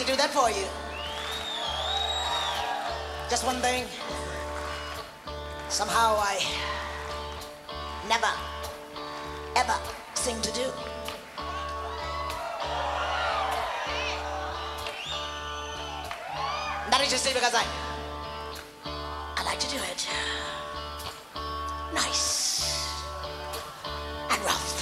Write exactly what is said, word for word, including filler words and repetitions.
to do that for you. Just one thing. Somehow I never, ever seem to do. That is just because I, I like to do it nice and rough.